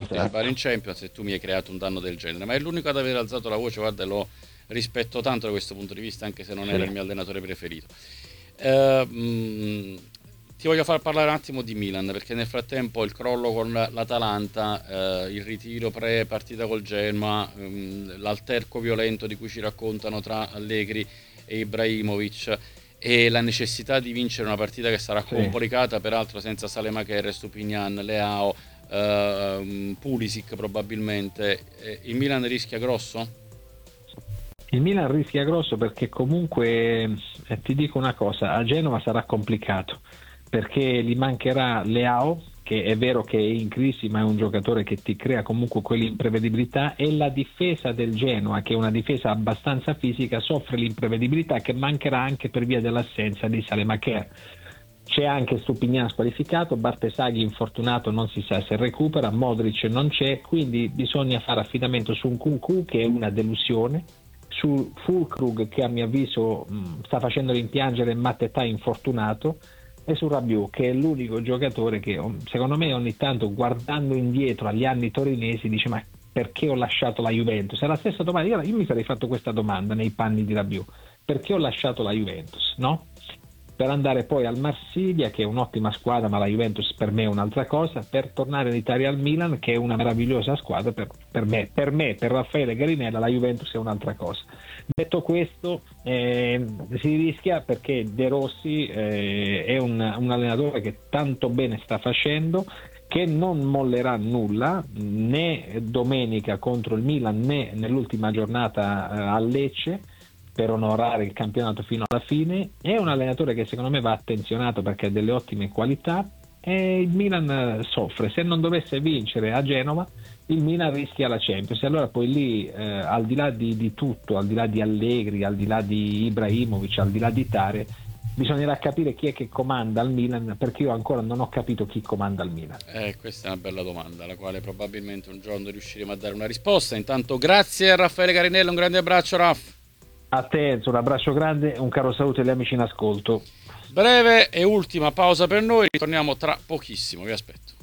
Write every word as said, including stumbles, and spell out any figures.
partecipare Esatto. in Champions e tu mi hai creato un danno del genere, ma è l'unico ad aver alzato la voce, guarda, lo rispetto tanto da questo punto di vista, anche se non era il Sì. mio allenatore preferito. Eh, mh, Ti voglio far parlare un attimo di Milan, perché nel frattempo il crollo con l'Atalanta, eh, il ritiro pre-partita col Genoa, mh, l'alterco violento di cui ci raccontano tra Allegri e Ibrahimovic e la necessità di vincere una partita che sarà Sì. complicata, peraltro senza Salemaker, Stupignan, Leao, ehm, Pulisic probabilmente. Eh, il Milan rischia grosso? Il Milan rischia grosso perché comunque eh, ti dico una cosa, a Genova sarà complicato perché gli mancherà Leao, che è vero che è in crisi ma è un giocatore che ti crea comunque quell'imprevedibilità, e la difesa del Genoa, che è una difesa abbastanza fisica, soffre l'imprevedibilità che mancherà anche per via dell'assenza di Salemaker. C'è anche Stupignan squalificato, Bartesaghi infortunato, non si sa se recupera, Modric non c'è, quindi bisogna fare affidamento su un Kunku che è una delusione, su Fulkrug che a mio avviso mh, sta facendo rimpiangere Mattetà infortunato, e su Rabiot che è l'unico giocatore che secondo me ogni tanto, guardando indietro agli anni torinesi, dice: ma perché ho lasciato la Juventus? È la stessa domanda, io, io mi sarei fatto questa domanda nei panni di Rabiot: perché ho lasciato la Juventus, no? Per andare poi al Marsiglia, che è un'ottima squadra, ma la Juventus per me è un'altra cosa, per tornare in Italia al Milan, che è una meravigliosa squadra. Per, per me, per me, per Raffaele Garinella, la Juventus è un'altra cosa. Detto questo, eh, si rischia perché De Rossi eh, è un, un allenatore che tanto bene sta facendo, che non mollerà nulla né domenica contro il Milan né nell'ultima giornata eh, a Lecce, per onorare il campionato fino alla fine. È un allenatore che secondo me va attenzionato perché ha delle ottime qualità, e il Milan soffre. Se non dovesse vincere a Genova, il Milan rischia la Champions, e allora poi lì eh, al di là di, di tutto, al di là di Allegri, al di là di Ibrahimovic, al di là di Tare, bisognerà capire chi è che comanda al Milan, perché io ancora non ho capito chi comanda al Milan. Eh, questa è una bella domanda, alla quale probabilmente un giorno riusciremo a dare una risposta. Intanto grazie a Raffaele Garinello, un grande abbraccio Raff. A te un abbraccio grande, un caro saluto agli amici in ascolto. Breve e ultima pausa per noi, ritorniamo tra pochissimo, vi aspetto.